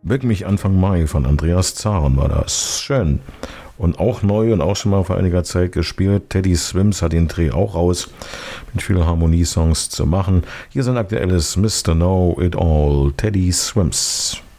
Wirklich Anfang Mai von Andreas Zaren war das. Schön. Und auch neu und auch schon mal vor einiger Zeit gespielt. Teddy Swims hat den Dreh auch raus, mit vielen Harmoniesongs zu machen. Hier sein aktuelles Mr. Know It All, Teddy Swims.